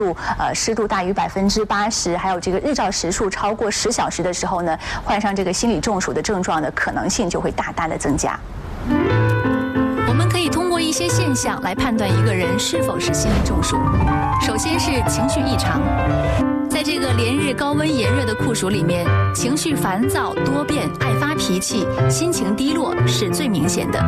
湿度大于80%，还有这个日照时数超过10小时的时候呢，患上这个心理中暑的症状的可能性就会大大的增加。 我们可以通过一些现象来判断一个人是否是心理中暑。首先是情绪异常，在这个连日高温炎热的酷暑里面，情绪烦躁、多变、爱发脾气、心情低落是最明显的。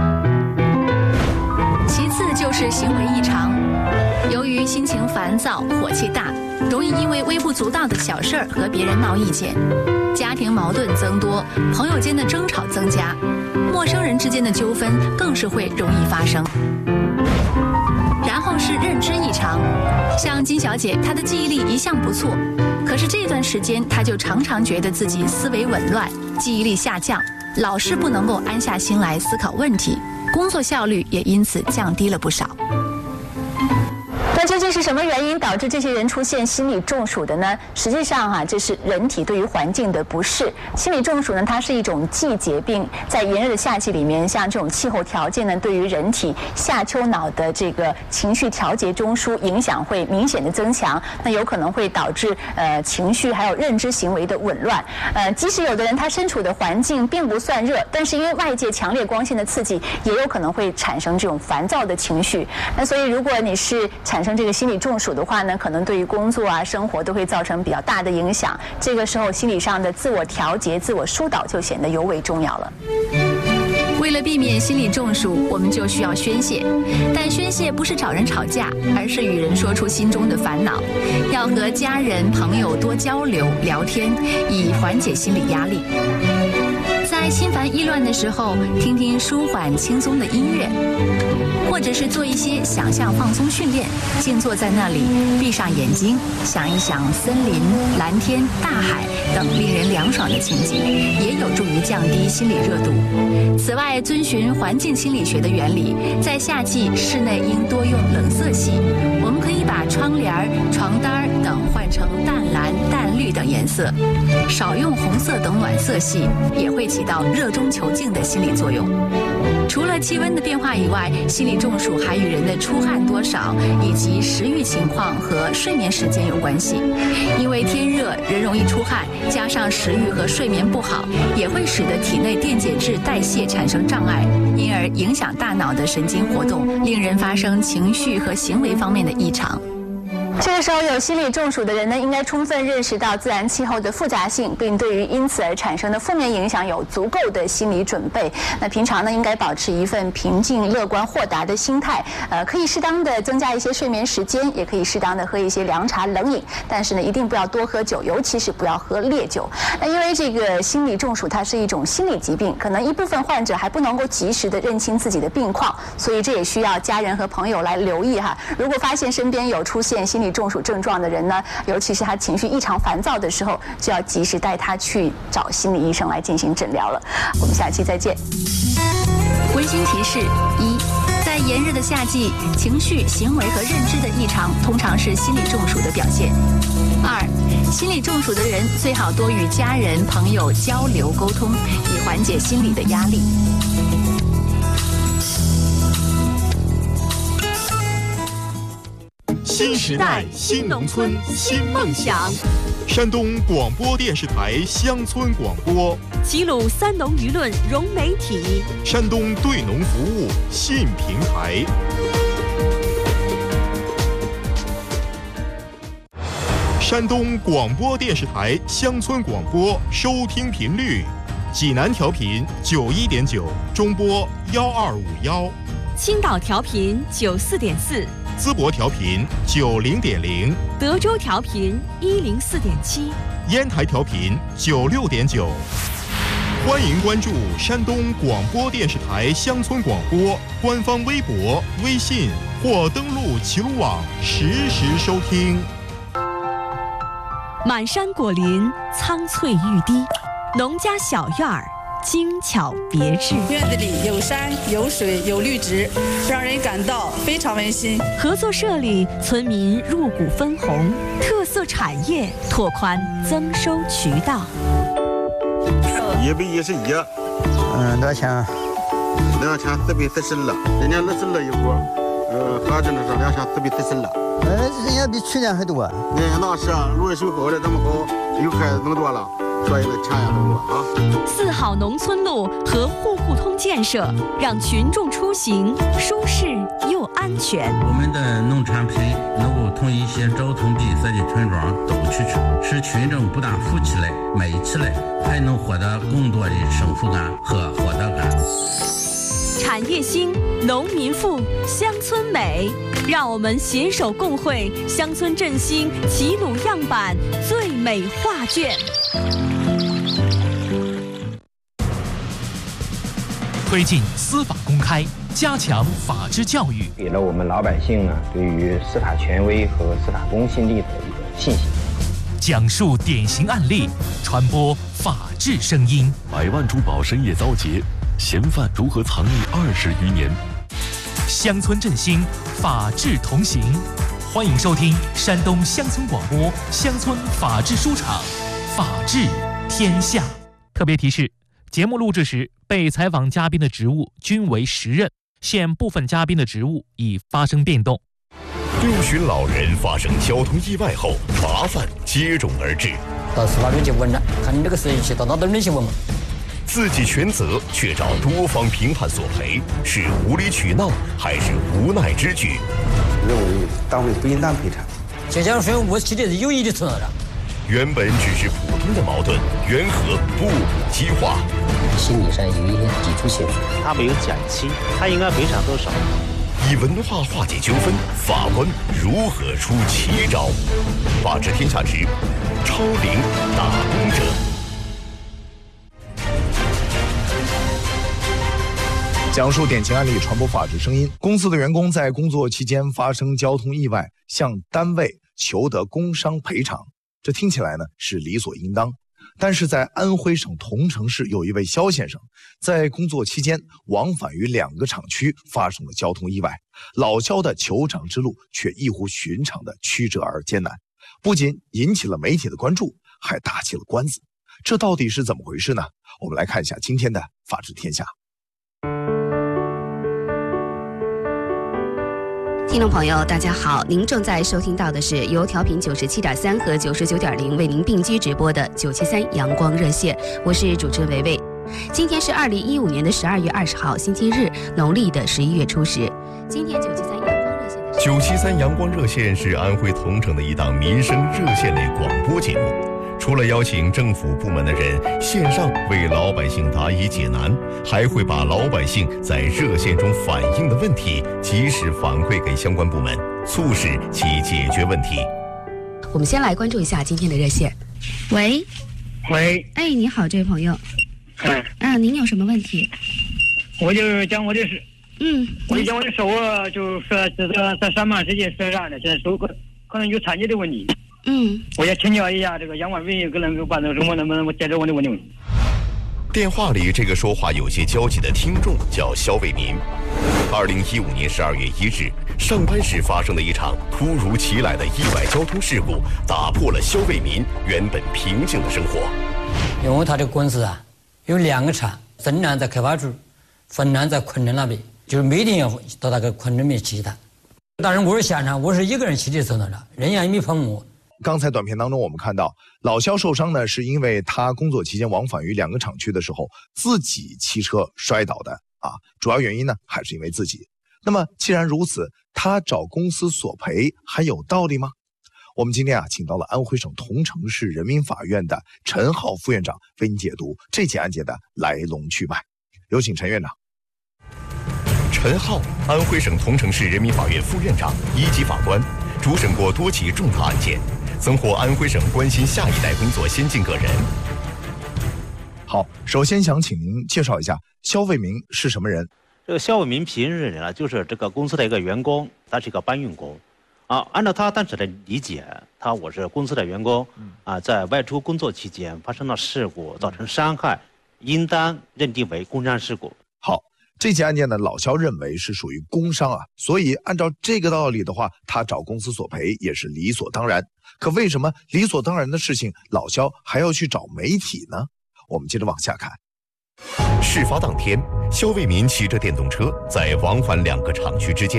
其次就是行为异常，由于心情烦躁、火气大，容易因为微不足道的小事儿和别人闹意见，家庭矛盾增多，朋友间的争吵增加，陌生人之间的纠纷更是会容易发生。然后是认知异常，像金小姐，她的记忆力一向不错，可是这段时间她就常常觉得自己思维紊乱，记忆力下降，老是不能够安下心来思考问题，工作效率也因此降低了不少。 那究竟是什么原因导致这些人出现心理中暑的呢？实际上这是人体对于环境的不适。心理中暑呢，它是一种季节病，在炎热的夏季里面，像这种气候条件呢，对于人体下丘脑的这个情绪调节中枢影响会明显的增强，那有可能会导致情绪还有认知行为的紊乱。即使有的人他身处的环境并不算热，但是因为外界强烈光线的刺激，也有可能会产生这种烦躁的情绪。那所以如果你是产生这个心理中暑的话呢，可能对于工作生活都会造成比较大的影响。这个时候心理上的自我调节、自我疏导就显得尤为重要了。 为了避免心理中暑，我们就需要宣泄，但宣泄不是找人吵架，而是与人说出心中的烦恼，要和家人、朋友多交流、聊天，以缓解心理压力。在心烦意乱的时候，听听舒缓轻松的音乐，或者是做一些想象放松训练，静坐在那里，闭上眼睛，想一想森林、蓝天、大海等令人凉爽的情景，也有助于降低心理热度。此外，遵循环境心理学的原理，在夏季室内应多用冷色系，我们可以把窗帘、床单等换成淡蓝、淡绿等颜色，少用红色等暖色系，也会起到热中求静的心理作用。除了气温的变化以外，心理中暑还与人的出汗多少以及食欲情况和睡眠时间有关系。因为天热，人容易出汗，加上食欲和睡眠不好，也会使得体内电解质代谢产生障碍，因而影响大脑的神经活动，令人发生情绪和行为方面的异常。 这个时候有心理中暑的人呢，应该充分认识到自然气候的复杂性，并对于因此而产生的负面影响有足够的心理准备。那平常呢，应该保持一份平静、乐观、豁达的心态。可以适当的增加一些睡眠时间，也可以适当的喝一些凉茶、冷饮。但是呢，一定不要多喝酒，尤其是不要喝烈酒。因为这个心理中暑它是一种心理疾病，可能一部分患者还不能够及时的认清自己的病况，所以这也需要家人和朋友来留意哈。如果发现身边有出现心理中暑症状的人呢，尤其是他情绪异常烦躁的时候，就要及时带他去找心理医生来进行诊疗了。我们下期再见。 温馨提示：一，在炎热的夏季，情绪、行为和认知的异常通常是心理中暑的表现。二，心理中暑的人最好多与家人、朋友交流沟通，以缓解心理的压力。 新时代新农村新梦想，山东广播电视台乡村广播， 齐鲁三农舆论融媒体， 山东对农服务信平台。山东广播电视台乡村广播收听频率：济南调频91.9，中波1251； 青岛调频94.4。 淄博调频90.0， 德州调频104.7， 烟台调频96.9。欢迎关注山东广播电视台乡村广播官方微博、微信或登录齐鲁网实时收听。 满山果林，苍翠欲滴，农家小院儿，精巧别致。 院子里有山有水有绿植，让人感到非常温馨。 合作社里，村民入股分红，特色产业拓宽增收渠道。 111，多少？2440了，人家24了一锅，合着呢是2440了。 人家比去年还多。 那是啊，路修好的这么好，又开那么多了，所以钱也很多啊。 4号农村路和户户通建设，让群众出行舒适又安全。 我们的农产品能够从一些交通闭塞的村庄都去使群众不但富起来、美起来，还能获得更多的幸福感和获得感。 产业兴，农民富，乡村美，让我们携手共绘乡村振兴齐鲁样板最美画卷。 推进司法公开，加强法治教育， 给了我们老百姓呢对于司法权威和司法公信力的一个信心。 讲述典型案例，传播法治声音。 100万珠宝深夜遭劫，嫌犯如何藏匿20余年？ 乡村振兴，法治同行。欢迎收听山东乡村广播乡村法治书场，法治天下。特别提示：节目录制时，被采访嘉宾的职务均为实任，现部分嘉宾的职务已发生变动。 六旬老人发生交通意外后，麻烦接踵而至。 到司法院去问了，看你这个事情去到哪儿去问嘛？ 自己全责却找多方评判索赔，是无理取闹还是无奈之举？ 认为单位不应当赔偿。 这家说我起的是有意的存在的。 原本只是普通的矛盾，缘何步步激化？ 心理上有一些抵触性。 他没有减轻，他应该赔偿多少？ 以文化化解纠纷，法官如何出奇招？法治天下之超龄打工者。 讲述典型案例，传播法治声音。公司的员工在工作期间发生交通意外，向单位求得工伤赔偿，这听起来呢是理所应当。但是在安徽省桐城市有一位肖先生，在工作期间往返于2个厂区发生了交通意外，老肖的求偿之路却异乎寻常的曲折而艰难，不仅引起了媒体的关注，还打起了官司。这到底是怎么回事呢？我们来看一下今天的法治天下。 听众朋友大家好，您正在收听到的是由调频97.3和99.0为您并机直播的973阳光热线，我是主持人维维。今天是2015年的12月20号星期日，农历的11月初10。今天 973阳光热线是安徽桐城的一档民生热线类广播节目，除了邀请政府部门的人线上为老百姓答疑解难，还会把老百姓在热线中反映的问题及时反馈给相关部门，促使其解决问题。 我们先来关注一下今天的热线。喂，哎，你好，这位朋友。您有什么问题？ 我就讲我的事。我就讲我的手啊，就说在3万之间说啥呢？现在手可能有残疾的问题。我也请教一下这个阳光卫可能办的什么能不能解决我的问题？ 电话里这个说话有些焦急的听众叫肖卫民。2015年12月1日，上班时发生的一场突如其来的意外交通事故，打破了肖卫民原本平静的生活。 因为他这个公司啊，有2个厂，镇南在开发区，汾南在昆仑那边，就是每天要到那个昆仑那边去一趟。当然我是现场，我是一个人骑的车的，人家也没碰我。 刚才短片当中我们看到老肖受伤呢，是因为他工作期间往返于2个厂区的时候自己骑车摔倒的啊，主要原因呢还是因为自己。那么既然如此，他找公司索赔还有道理吗？我们今天请到了安徽省桐城市人民法院的陈浩副院长为您解读这起案件的来龙去脉。有请陈院长。 陈浩，安徽省桐城市人民法院副院长、1级法官，主审过多起重大案件，曾获安徽省关心下一代工作先进个人。 好，首先想请您介绍一下肖卫民是什么人？ 这个肖卫民平日呢，就是这个公司的一个员工，他是一个搬运工。按照他当时的理解，我是公司的员工，在外出工作期间发生了事故，造成伤害，应当认定为工伤事故。 好。这起案件呢，老肖认为是属于工伤啊，所以按照这个道理的话，他找公司索赔也是理所当然。可为什么理所当然的事情，老肖还要去找媒体呢？我们接着往下看。 事发当天，肖卫民骑着电动车在往返2个厂区之间，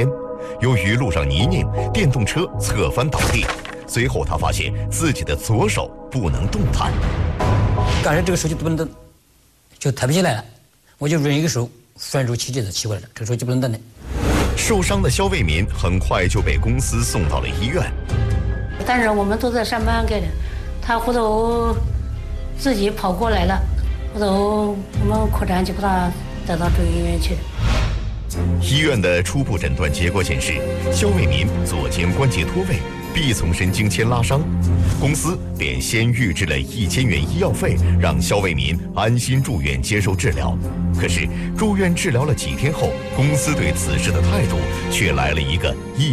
由于路上泥泞，电动车侧翻倒地。随后他发现自己的左手不能动弹， 感觉这个手就不能动，就抬不起来了。我就抡一个手，拴住气节就起过来了，这个手就不能动了。 受伤的肖卫民很快就被公司送到了医院。 但是我们都在上班干的，他回头自己跑过来了，回头我们扩展就把他带到中医院去了。 医院的初步诊断结果显示，肖卫民左肩关节脱位，臂丛神经牵拉伤。公司便先预支了1000元医药费，让肖卫民安心住院接受治疗。可是住院治疗了几天后，公司对此事的态度却来了一个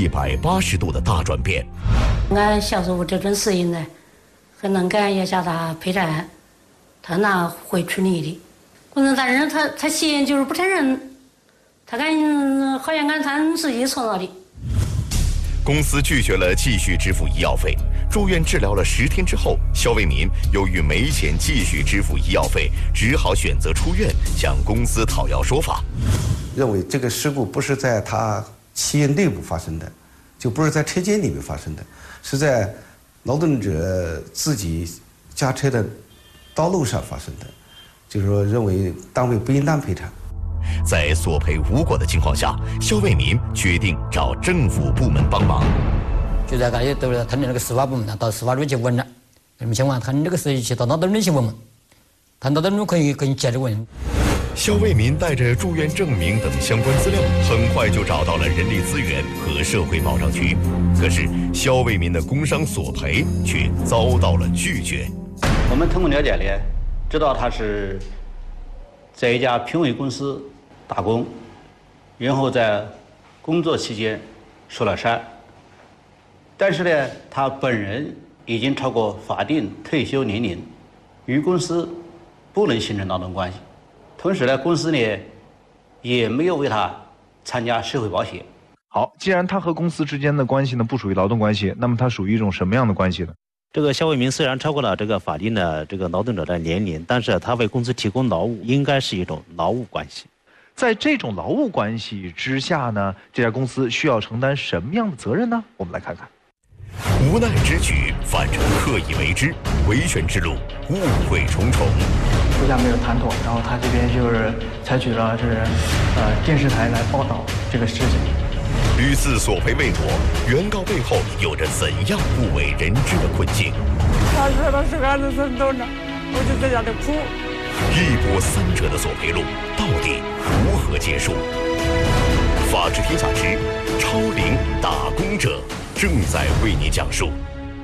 180度的大转变。 俺小叔这种事情呢，很能干，要叫他赔偿，他那会处理的。公司大人他先就是不承认。他好像俺他自己创造的。 公司拒绝了继续支付医药费。住院治疗了10天之后，肖卫民由于没钱继续支付医药费，只好选择出院，向公司讨要说法。 认为这个事故不是在他企业内部发生的，就不是在车间里面发生的，是在劳动者自己驾车的道路上发生的，就是说认为单位不应当赔偿。 在索赔无果的情况下，肖卫民决定找政府部门帮忙。 就在感觉都是他的那个司法部门到司法局去问了，什么情况？他这个事去到哪里去问问？他到哪里可以接着问。 肖卫民带着住院证明等相关资料，很快就找到了人力资源和社会保障局。可是肖卫民的工伤索赔却遭到了拒绝。 我们通过了解呢，知道他是在一家评委公司打工，然后在工作期间受了伤，但是呢，他本人已经超过法定退休年龄，与公司不能形成劳动关系。同时呢，公司呢也没有为他参加社会保险。 好，既然他和公司之间的关系呢不属于劳动关系，那么他属于一种什么样的关系呢？ 这个肖卫民虽然超过了这个法定的这个劳动者的年龄，但是他为公司提供劳务，应该是一种劳务关系。 在这种劳务关系之下呢，这家公司需要承担什么样的责任呢？我们来看看。 无奈之举反成刻意为之，维权之路误会重重。 互相没有谈妥，然后他这边就是采取了电视台来报道这个事情。 屡次索赔未果，原告背后有着怎样不为人知的困境？ 他说的是俺的程度呢，我就在家里哭。 一波三折的索赔路到底如何结束？法治天下之超龄打工者正在为你讲述。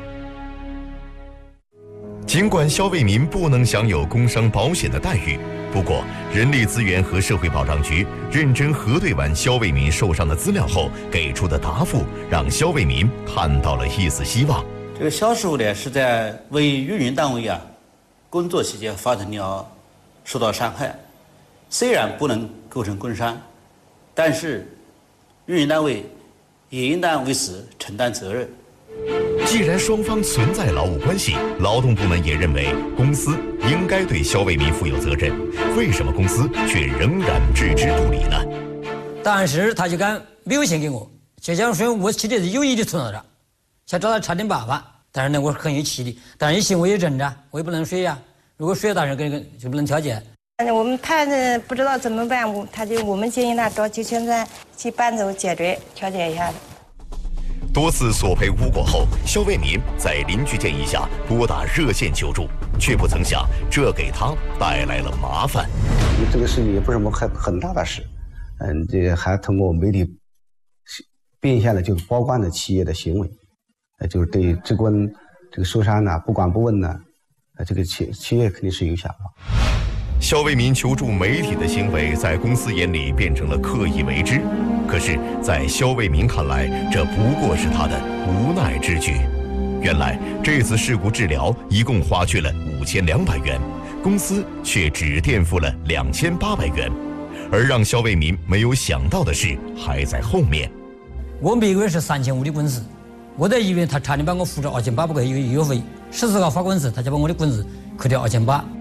尽管肖卫民不能享有工伤保险的待遇，不过人力资源和社会保障局认真核对完肖卫民受伤的资料后给出的答复，让肖卫民看到了一丝希望。 这个肖师傅呢是在为运营单位工作期间发生了受到伤害，虽然不能构成工伤，但是运营单位也应当为此承担责任。 既然双方存在劳务关系，劳动部门也认为公司应该对肖卫民负有责任。为什么公司却仍然置之不理呢？ 但是他就敢没有钱给我，就想说我其实是有意的存到这，想找他查点办法。但是呢，我是很有气的，但是心我也忍着，我也不能睡呀。如果睡，当然就不能调解。 我们他不知道怎么办，我们建议他找救生站去搬走解决调解一下。 多次索赔无果后，肖卫民在邻居建议下拨打热线求助，却不曾想这给他带来了麻烦。 这个事情也不是什么很大的事，这还通过媒体变现了就是包管的企业的行为，就是对职工这个受伤不管不问这个企业肯定是有想法。 肖卫民求助媒体的行为在公司眼里变成了刻意为之，可是在肖卫民看来，这不过是他的无奈之举。原来这次事故治疗一共花去了5200元，公司却只垫付了2800元。而让肖卫民没有想到的是还在后面。 我每个月是3500的工资，我在医院他差点把我付了2800块医药费，14号发工资他就把我的工资扣掉2800。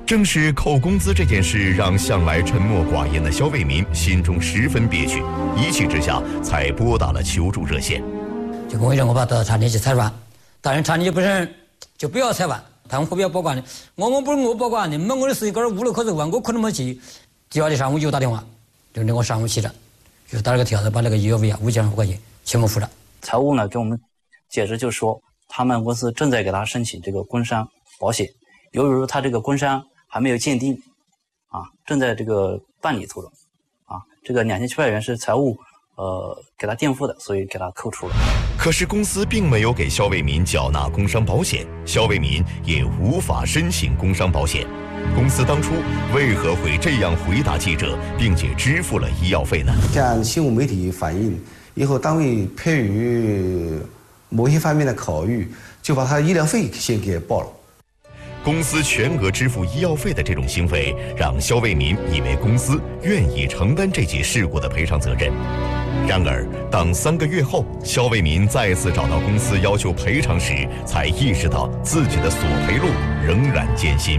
正是扣工资这件事，让向来沉默寡言的肖卫民心中十分憋屈，一气之下才拨打了求助热线。 就跟我讲，我把到厂里去采访，当然厂里不是就不要采访，他们不要保管的，我不是我保管的，没我的事情，搁这屋里可走完，我可能没去。第二天上午又打电话，就令我上午去了，就打了个条子，把那个医药费啊5200块钱全部付了。 财务呢给我们解释，就说他们公司正在给他申请这个工伤保险，由于他这个工伤还没有鉴定，正在这个办理途中，这个2700元是财务给他垫付的，所以给他扣除了。 可是公司并没有给肖卫民缴纳工伤保险，肖卫民也无法申请工伤保险。公司当初为何会这样回答记者，并且支付了医药费呢？ 向新闻媒体反映以后，单位迫于某些方面的考虑，就把他医疗费先给报了。 公司全额支付医药费的这种行为，让肖卫民以为公司愿意承担这起事故的赔偿责任。然而，当3个月后，肖卫民再次找到公司要求赔偿时，才意识到自己的索赔路仍然艰辛。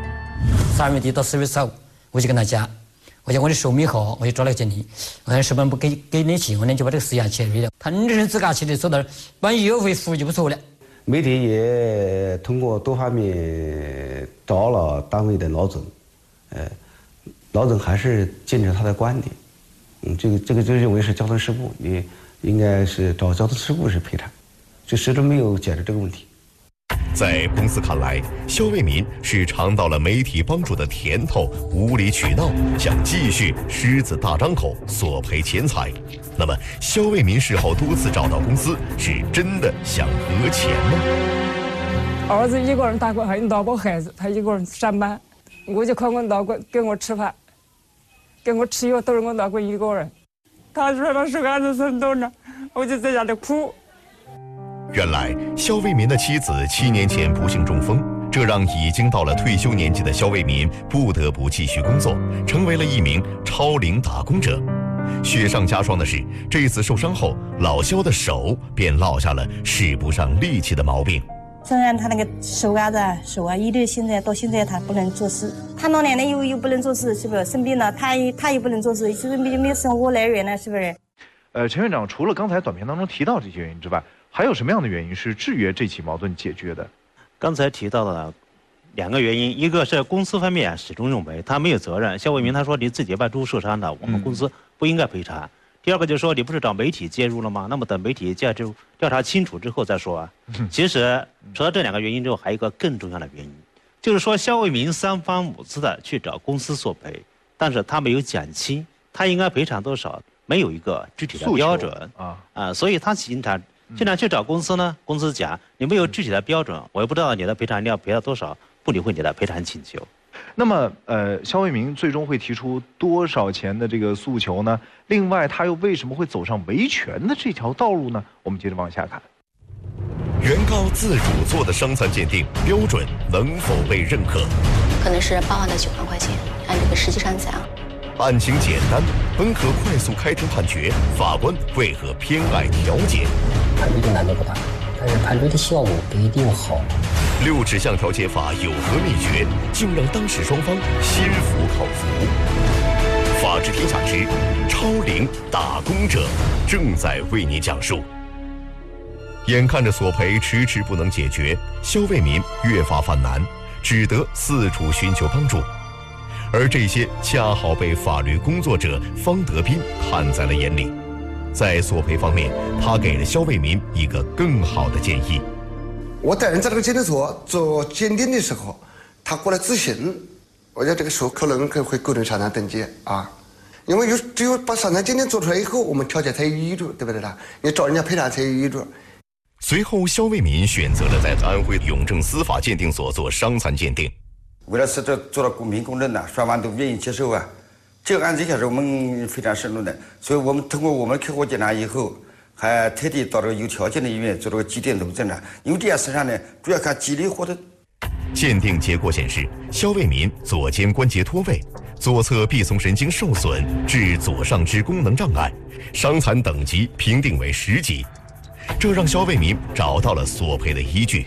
3月底到4月15，我就跟他讲，我讲我的寿命好，我就找了个经理，我说是不是不给你钱，我呢就把这个事情签了。他你是自个去的，走到把医药费付就不错了。 媒体也通过多方面找了单位的老总，老总还是坚持他的观点，这个就认为是交通事故，你应该是找交通事故是赔偿，就始终没有解决这个问题。 在公司看来，肖卫民是尝到了媒体帮助的甜头，无理取闹，想继续狮子大张口索赔钱财。那么，肖卫民事后多次找到公司，是真的想讹钱吗？ 儿子一个人打工，还有老婆孩子，他一个人上班，我就靠我老公给我吃饭，给我吃药，都是我老公一个人。他说他手杆子生冻了，我就在家里哭。 原来，肖卫民的妻子7年前不幸中风，这让已经到了退休年纪的肖卫民不得不继续工作，成为了一名超龄打工者。雪上加霜的是，这次受伤后，老肖的手便落下了使不上力气的毛病。 虽然他那个手一直到现在他不能做事，他老奶奶又不能做事，是不是？生病了，他又不能做事，其实没有生活来源了，是不是？ 陈院长，除了刚才短片当中提到这些原因之外，还有什么样的原因是制约这起矛盾解决的？ 刚才提到的2个原因，一个是公司方面始终认为他没有责任，肖卫民他说你自己外出受伤的，我们公司不应该赔偿。第二个就是说你不是找媒体介入了吗？那么等媒体调查清楚之后再说啊。其实除了这2个原因之后，还有一个更重要的原因，就是说肖卫民3番5次的去找公司索赔，但是他没有讲清他应该赔偿多少，没有一个具体的标准所以他经常去找公司呢，公司讲你没有具体的标准，我也不知道你的赔偿你要赔到多少，不理会你的赔偿请求。 那么，肖卫民最终会提出多少钱的这个诉求呢？另外，他又为什么会走上维权的这条道路呢？我们接着往下看。 原告自主做的伤残鉴定标准能否被认可？ 可能是8万到9万块钱，按这个实际上讲。 案情简单，本可快速开庭判决，法官为何偏爱调解？ 判决的难度不大，但是判决的效果不一定好。 6指向调解法有何秘诀，竟让当事双方心服口服？法治天下之超龄打工者正在为您讲述。眼看着索赔迟迟不能解决，肖卫民越发犯难，只得四处寻求帮助。而这些恰好被法律工作者方德斌看在了眼里。在索赔方面，他给了肖卫民一个更好的建议。 我带人在这个鉴定所做鉴定的时候，他过来咨询，我觉得这个时候可能会构成伤残等级啊，因为只有把伤残鉴定做出来以后，我们调解才有依据，对不对啦？你找人家赔偿才有依据。 随后，肖卫民选择了在安徽永正司法鉴定所做伤残鉴定。 为了使这做到公平公正双方都愿意接受啊。这个案子也是我们非常慎重的，所以我们通过我们客户检查以后，还特地到这个有条件的医院做了个肌电图诊断，因为这件事上呢，主要看肌力活动。 鉴定结果显示，肖卫民左肩关节脱位，左侧臂丛神经受损，致左上肢功能障碍，伤残等级评定为10级。这让肖卫民找到了索赔的依据。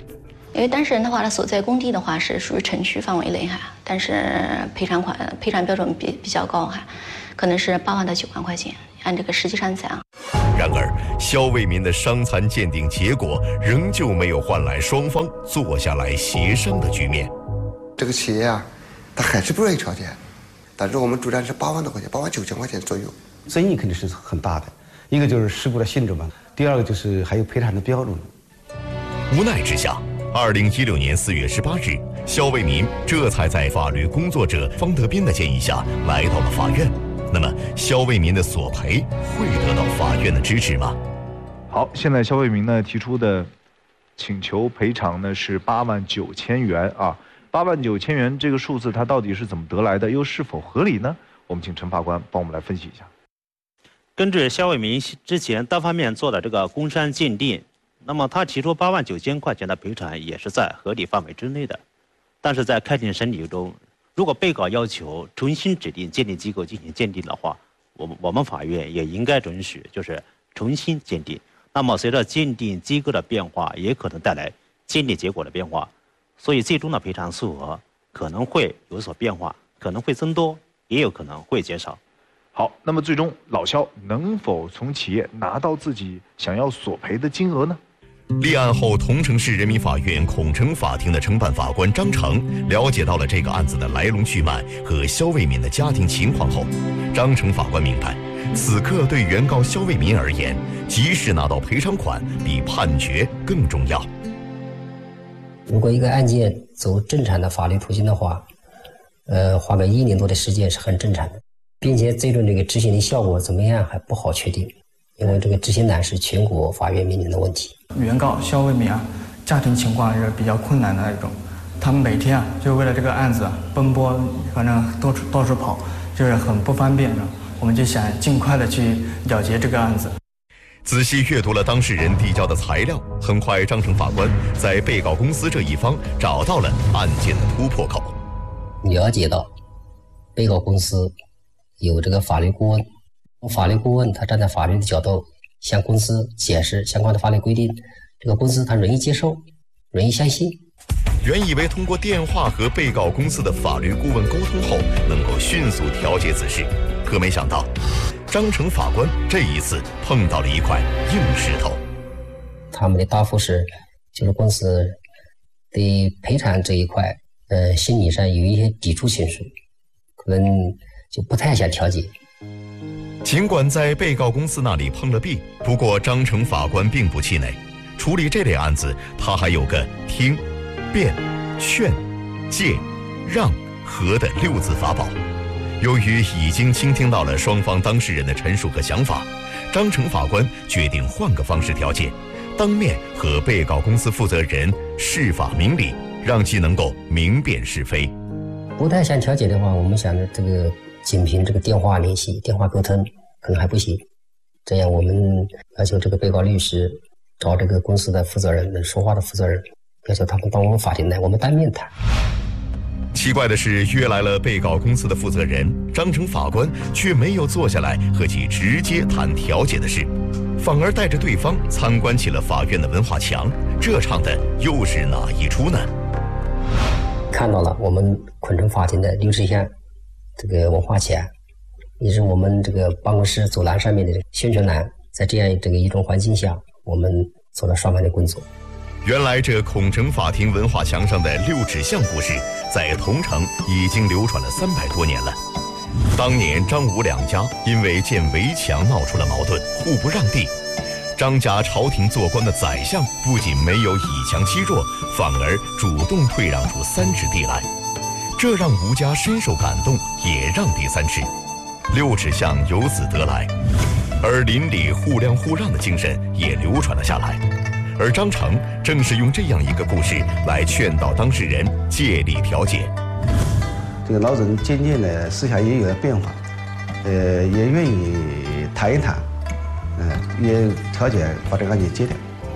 因为当事人的话，他所在工地的话是属于城区范围内哈，但是赔偿标准比较高哈，可能是8万到9万块钱，按这个实际伤残。 然而，肖卫民的伤残鉴定结果仍旧没有换来双方坐下来协商的局面。 这个企业啊，他还是不愿意调解，但是我们主张是8万多块钱，8万9千块钱左右。 争议肯定是很大的，一个就是事故的性质嘛，第二个就是还有赔偿的标准。 无奈之下，2016年4月18日，肖卫民这才在法律工作者方德斌的建议下来到了法院。那么，肖卫民的索赔会得到法院的支持吗？ 好，现在肖卫民呢提出的请求赔偿呢是8万9千元啊，8万9千元这个数字它到底是怎么得来的，又是否合理呢？我们请陈法官帮我们来分析一下。 根据肖卫民之前单方面做的这个工伤鉴定，那么他提出8万9千块钱的赔偿也是在合理范围之内的。但是在开庭审理中，如果被告要求重新指定鉴定机构进行鉴定的话，我们法院也应该准许，就是重新鉴定。那么随着鉴定机构的变化，也可能带来鉴定结果的变化，所以最终的赔偿数额可能会有所变化，可能会增多，也有可能会减少。 好，那么最终老肖能否从企业拿到自己想要索赔的金额呢？ 立案后，桐城市人民法院孔城法庭的承办法官张成了解到了这个案子的来龙去脉和肖卫民的家庭情况后，张成法官明白，此刻对原告肖卫民而言，及时拿到赔偿款比判决更重要。 如果一个案件走正常的法律途径的话，花个1年多的时间是很正常的，并且最终这个执行的效果怎么样还不好确定，因为这个执行难是全国法院面临的问题。 原告肖卫民啊，家庭情况是比较困难的那种，他们每天啊就为了这个案子奔波，反正到处跑，就是很不方便的。我们就想尽快的去了结这个案子。 仔细阅读了当事人递交的材料，很快张成法官在被告公司这一方找到了案件的突破口。 了解到被告公司有这个法律顾问，法律顾问他站在法律的角度向公司解释相关的法律规定，这个公司他愿意接受，愿意相信。 原以为通过电话和被告公司的法律顾问沟通后能够迅速调解此事，可没想到张成法官这一次碰到了一块硬石头。 他们的答复是，就是公司对赔偿这一块心理上有一些抵触情绪，可能就不太想调解。 尽管在被告公司那里碰了壁，不过张成法官并不气馁。处理这类案子，他还有个听、辩、劝、戒、让、和的6字法宝。由于已经倾听到了双方当事人的陈述和想法，张成法官决定换个方式调解，当面和被告公司负责人释法明理，让其能够明辨是非。 不太想调解的话，我们想着这个仅凭这个电话联系、电话沟通可能还不行。这样我们要求这个被告律师找这个公司的负责人，能说话的负责人，要求他们到我们法庭来，我们当面谈。 奇怪的是，约来了被告公司的负责人，张成法官却没有坐下来和其直接谈调解的事，反而带着对方参观起了法院的文化墙。这唱的又是哪一出呢？ 看到了我们昆城法庭的6尺巷这个文化墙，也是我们这个办公室走廊上面的宣传栏，在这样一种环境下，我们做了双方的工作。 原来这孔城法庭文化墙上的6尺巷故事，在桐城已经流传了300多年了。当年张吴两家因为建围墙闹出了矛盾，互不让地。张家朝廷做官的宰相不仅没有以强欺弱，反而主动退让出3尺地来，这让吴家深受感动，也让地3尺。6尺巷由此得来，而邻里互谅互让的精神也流传了下来。而张成正是用这样一个故事来劝导当事人借力调解。 这个老人渐渐的思想也有了变化，也愿意谈一谈，也调解把这个案件结掉。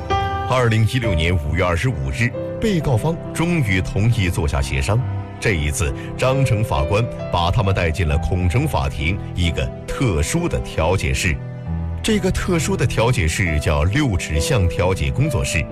2016年5月25日，被告方终于同意坐下协商。这一次，张成法官把他们带进了孔城法庭一个特殊的调解室。这个特殊的调解室叫6尺巷调解工作室，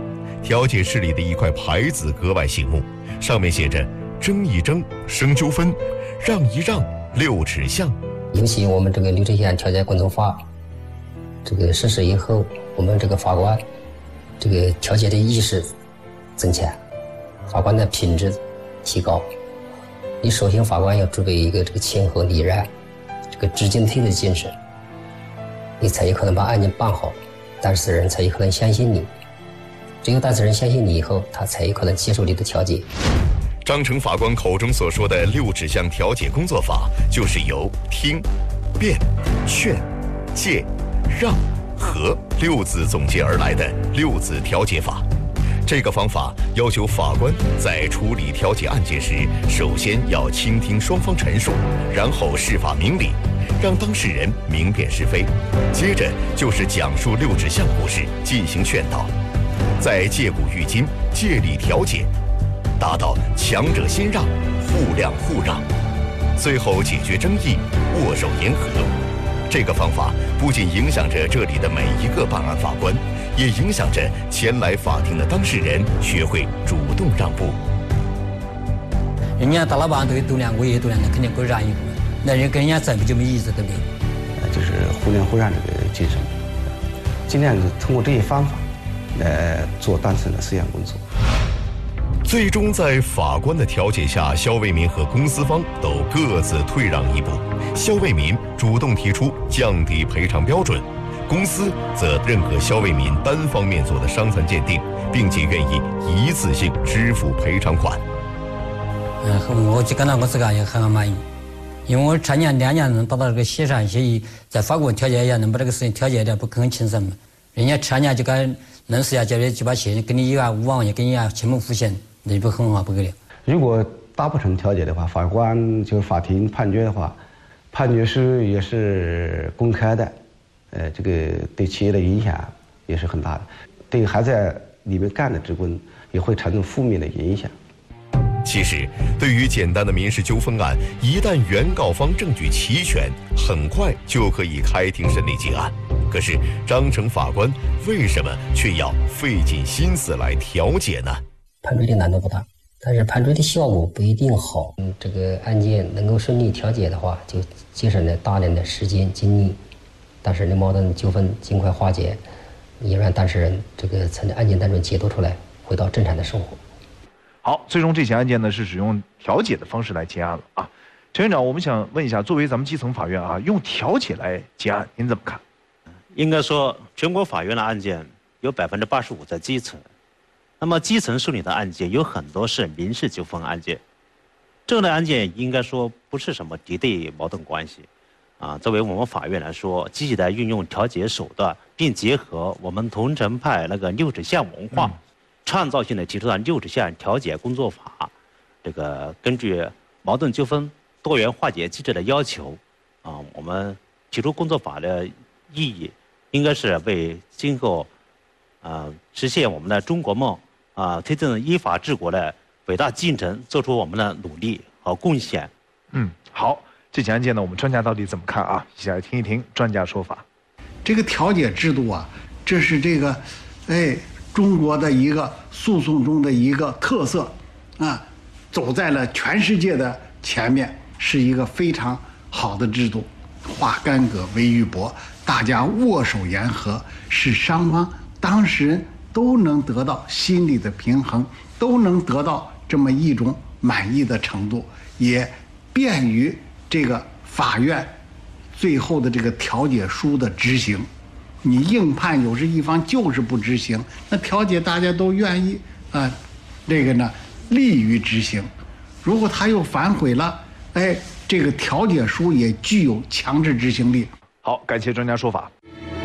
调解室里的一块牌子格外醒目，上面写着“争一争，生纠纷；让一让，六指向”。 尤其我们这个六指向调解滚动法这个实施以后，我们这个法官这个调解的意识增强，法官的品质提高。你首先法官要具备一个这个谦和礼让、这个知进退的精神，你才有可能把案件办好，当事人才有可能相信你。只有当事人相信你以后，他才有可能接受你的调解。 章程法官口中所说的六指向调解工作法，就是由听、辩、劝、戒、让、和6字总结而来的6字调解法。这个方法要求法官在处理调解案件时，首先要倾听双方陈述，然后释法明理，让当事人明辨是非，接着就是讲述6指向故事，进行劝导，再借古喻今，借力调解，达到强者先让，互谅互让，最后解决争议，握手言和。这个方法不仅影响着这里的每一个办案法官，也影响着前来法庭的当事人学会主动让步。 人家大老板都度量，我也度量，那肯定会让一步，那人跟人家争不就没意思，对不对？ 就是互谅互让这个精神，尽量通过这些方法来做当事人的思想工作。 最终在法官的调解下，肖卫民和公司方都各自退让一步。肖卫民主动提出降低赔偿标准，公司则认可肖卫民单方面做的伤残鉴定，并且愿意一次性支付赔偿款。 我就跟到公司干也很满意，因为我2年2年能达到这个协商协议，在法官调解也能把这个事情调解的不很轻松嘛。人家2年就敢能事下解决几把钱，给你1万5万块钱，给你清本付现，那不很好不给了。 如果达不成调解的话，法官就是法庭判决的话，判决书也是公开的，这个对企业的影响也是很大的，对还在里面干的职工也会产生负面的影响。 其实，对于简单的民事纠纷案，一旦原告方证据齐全，很快就可以开庭审理结案。可是，章程法官为什么却要费尽心思来调解呢？ 判决的难度不大，但是判决的效果不一定好。这个案件能够顺利调解的话，就节省了大量的时间精力，当事人的矛盾纠纷尽快化解，也让当事人这个从案件当中解脱出来，回到正常的生活。 好，最终这起案件呢是使用调解的方式来结案了啊。陈院长，我们想问一下，作为咱们基层法院啊，用调解来结案，您怎么看？ 应该说，全国法院的案件有85%在基层，那么基层受理的案件有很多是民事纠纷案件，这类案件应该说不是什么敌对矛盾关系，作为我们法院来说，积极的运用调解手段，并结合我们桐城派那个6指向文化，创造性的提出了6指向调解工作法，这个根据矛盾纠纷多元化解机制的要求，我们提出工作法的意义，应该是为今后实现我们的中国梦推动依法治国的伟大进程做出我们的努力和贡献。 好，这起案件呢，我们专家到底怎么看啊？一起来听一听专家说法。 这个调解制度啊，这是这个中国的一个诉讼中的一个特色啊，走在了全世界的前面，是一个非常好的制度。化干戈为玉帛，大家握手言和，使双方当事人都能得到心理的平衡，都能得到这么一种满意的程度，也便于这个法院最后的这个调解书的执行。你硬判有时一方就是不执行，那调解大家都愿意这个呢利于执行。如果他又反悔了，这个调解书也具有强制执行力。 好，感谢专家说法。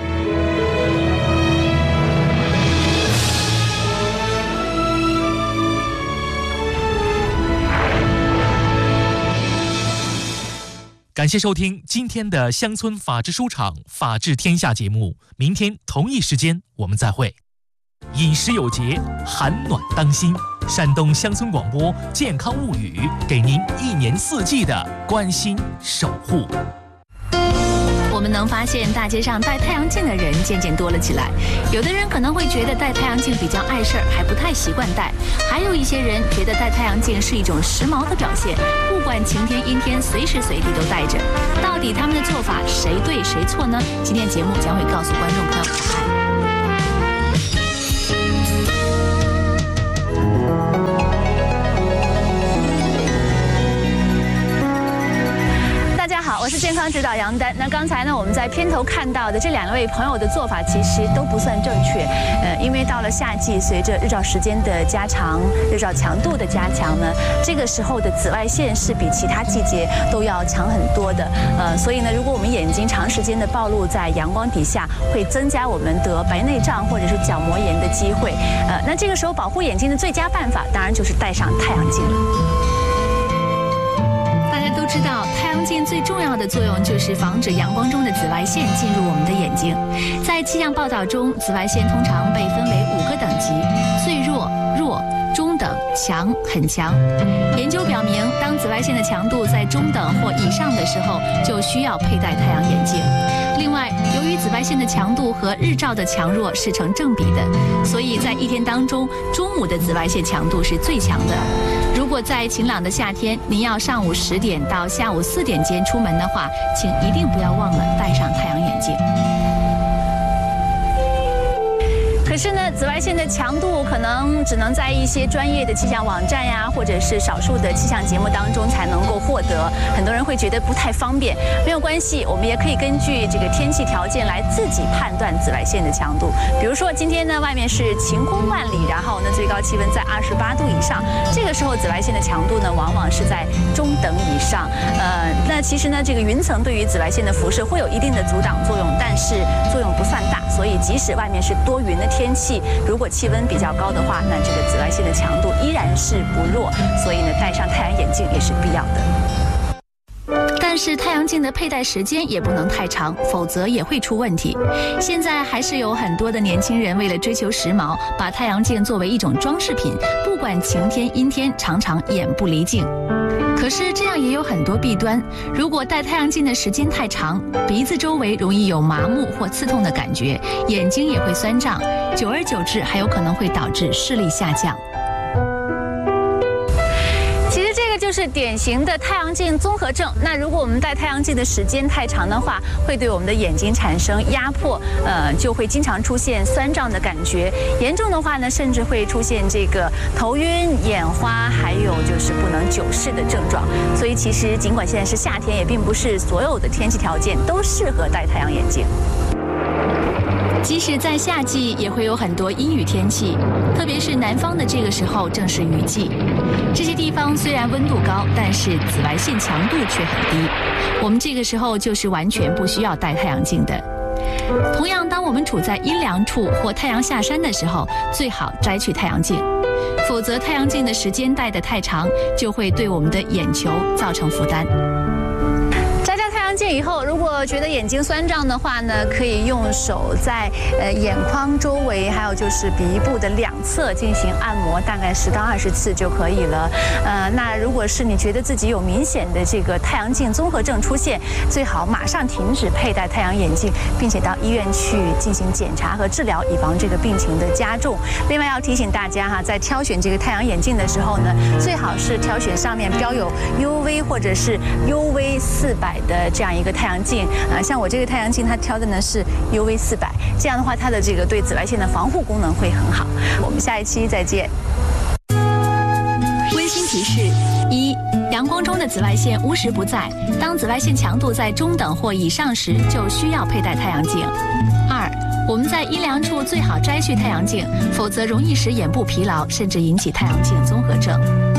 感谢收听今天的乡村法治书场法治天下节目，明天同一时间我们再会。饮食有节，寒暖当心。山东乡村广播健康物语，给您1年4季的关心守护。 我们能发现大街上戴太阳镜的人渐渐多了起来。有的人可能会觉得戴太阳镜比较碍事儿，还不太习惯戴；还有一些人觉得戴太阳镜是一种时髦的表现，不管晴天阴天，随时随地都戴着。到底他们的做法谁对谁错呢？今天节目将会告诉观众朋友答案。好，我是健康指导杨丹。那刚才呢，我们在片头看到的这2位朋友的做法其实都不算正确。因为到了夏季，随着日照时间的加长、日照强度的加强呢，这个时候的紫外线是比其他季节都要强很多的。所以呢，如果我们眼睛长时间的暴露在阳光底下，会增加我们得白内障或者是角膜炎的机会。那这个时候保护眼睛的最佳办法，当然就是戴上太阳镜了。都知道，太阳镜最重要的作用就是防止阳光中的紫外线进入我们的眼睛。在气象报道中，紫外线通常被分为5个等级：最弱、弱、中等、强、很强。研究表明，当紫外线的强度在中等或以上的时候，就需要佩戴太阳眼镜。另外，由于紫外线的强度和日照的强弱是成正比的，所以在一天当中，中午的紫外线强度是最强的。如果在晴朗的夏天，您要上午10点到下午4点间出门的话，请一定不要忘了戴上太阳眼镜。可是呢，紫外线的强度可能只能在一些专业的气象网站呀，或者是少数的气象节目当中才能够获得。很多人会觉得不太方便，没有关系，我们也可以根据这个天气条件来自己判断紫外线的强度。比如说今天呢，外面是晴空万里，然后呢最高气温在28度以上，这个时候紫外线的强度呢往往是在中等以上。那其实呢，这个云层对于紫外线的辐射会有一定的阻挡作用，但是作用不算大，所以即使外面是多云的天气，如果气温比较高的话，那这个紫外线的强度依然是不弱，所以呢，戴上太阳眼镜也是必要的。但是太阳镜的佩戴时间也不能太长，否则也会出问题。现在还是有很多的年轻人为了追求时髦，把太阳镜作为一种装饰品，不管晴天阴天，常常眼不离镜。可是这样也有很多弊端，如果戴太阳镜的时间太长，鼻子周围容易有麻木或刺痛的感觉，眼睛也会酸胀，久而久之还有可能会导致视力下降。就是典型的太阳镜综合症。那如果我们戴太阳镜的时间太长的话，会对我们的眼睛产生压迫，就会经常出现酸胀的感觉。严重的话呢，甚至会出现这个头晕、眼花，还有就是不能久视的症状。所以其实尽管现在是夏天，也并不是所有的天气条件都适合戴太阳眼镜。即使在夏季，也会有很多阴雨天气，特别是南方的这个时候正是雨季。这些地方虽然温度高，但是紫外线强度却很低。我们这个时候就是完全不需要戴太阳镜的。同样，当我们处在阴凉处或太阳下山的时候，最好摘去太阳镜，否则太阳镜的时间戴得太长，就会对我们的眼球造成负担。镜以后，如果觉得眼睛酸胀的话呢，可以用手在眼眶周围，还有就是鼻部的2侧进行按摩，大概10到20次就可以了。那如果是你觉得自己有明显的这个太阳镜综合症出现，最好马上停止佩戴太阳眼镜，并且到医院去进行检查和治疗，以防这个病情的加重。另外要提醒大家哈，在挑选这个太阳眼镜的时候呢，最好是挑选上面标有 UV 或者是 UV400的这样一个太阳镜。像我这个太阳镜，它挑的呢是 UV400，这样的话它的这个对紫外线的防护功能会很好。我们下一期再见。温馨提示：1. 阳光中的紫外线无时不在，当紫外线强度在中等或以上时，就需要佩戴太阳镜。2. 我们在阴凉处最好摘去太阳镜，否则容易使眼部疲劳，甚至引起太阳镜综合症。